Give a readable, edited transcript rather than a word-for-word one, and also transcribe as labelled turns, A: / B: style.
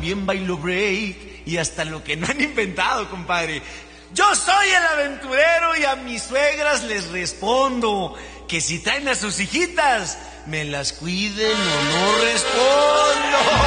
A: Bien bailo break y hasta lo que no han inventado, compadre. Yo soy el aventurero y a mis suegras les respondo que si traen a sus hijitas, me las cuiden o no respondo.